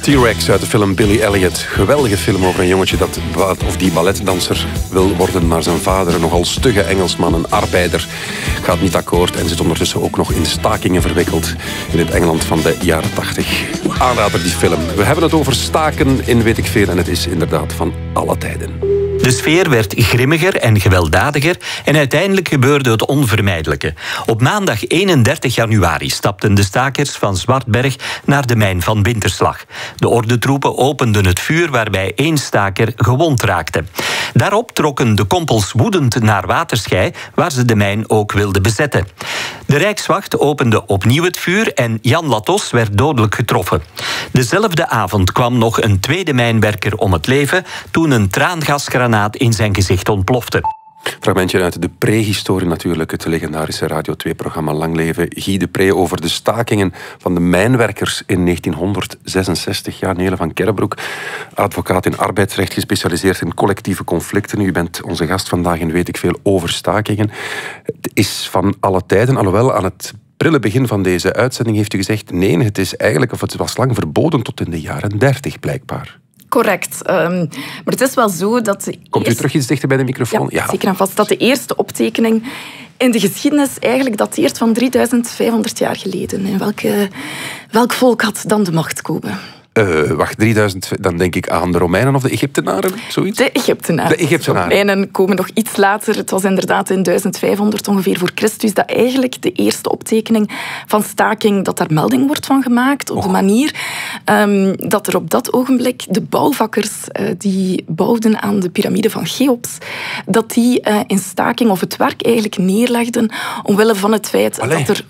T-Rex uit de film Billy Elliot. Geweldige film over een jongetje die balletdanser wil worden, maar zijn vader, een nogal stugge Engelsman, een arbeider, gaat niet akkoord en zit ondertussen ook nog in stakingen verwikkeld in het Engeland van de jaren 80. Aanrader die film. We hebben het over staken in weet ik veel en het is inderdaad van alle tijden. De sfeer werd grimmiger en gewelddadiger en uiteindelijk gebeurde het onvermijdelijke. Op maandag 31 januari stapten de stakers van Zwartberg naar de mijn van Winterslag. De ordentroepen openden het vuur waarbij 1 staker gewond raakte. Daarop trokken de kompels woedend naar Waterschei, waar ze de mijn ook wilden bezetten. De Rijkswacht opende opnieuw het vuur en Jan Latos werd dodelijk getroffen. Dezelfde avond kwam nog een tweede mijnwerker om het leven toen een traangasgranaat in zijn gezicht ontplofte. Fragmentje uit de prehistorie natuurlijk, het legendarische Radio 2-programma Lang Leven Guy de Pre over de stakingen van de mijnwerkers in 1966. Ja, Nele van Kerrebroek, advocaat in arbeidsrecht, gespecialiseerd in collectieve conflicten. U bent onze gast vandaag in weet ik veel over stakingen. Het is van alle tijden, alhoewel aan het prille begin van deze uitzending heeft u gezegd nee, het is eigenlijk, of het was lang verboden tot in de jaren 30 blijkbaar. Correct. Maar het is wel zo dat... Komt u terug iets dichter bij de microfoon? Ja, zeker en vast. Dat de eerste optekening in de geschiedenis eigenlijk dateert van 3500 jaar geleden. En welk volk had dan de macht komen? Wacht, 3000, dan denk ik aan de Romeinen of de Egyptenaren, zoiets? De Egyptenaren. De Romeinen komen nog iets later. Het was inderdaad in 1500 ongeveer voor Christus dat eigenlijk de eerste optekening van staking, dat daar melding wordt van gemaakt op de manier dat er op dat ogenblik de bouwvakkers die bouwden aan de piramide van Cheops, dat die in staking of het werk eigenlijk neerlegden omwille van het feit dat er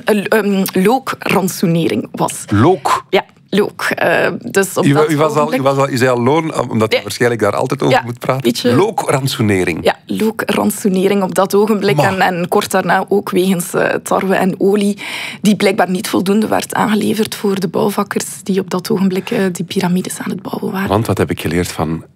lookransonering was. Look? Ja. Look. Dus op u zei al loon, omdat u waarschijnlijk daar altijd over moet praten. Lookransonering. Ja, lookransonering op dat ogenblik. En kort daarna ook wegens tarwe en olie, die blijkbaar niet voldoende werd aangeleverd voor de bouwvakkers die op dat ogenblik die piramides aan het bouwen waren. Want wat heb ik geleerd van